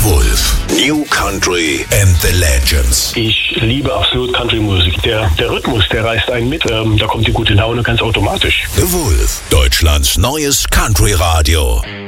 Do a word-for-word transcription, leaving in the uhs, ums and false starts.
Wolf. New Country and the Legends. Ich liebe absolut Country-Musik. Der, der Rhythmus, der reißt einen mit. Ähm, da kommt die gute Laune ganz automatisch. The Wolf. Deutschlands neues Country-Radio.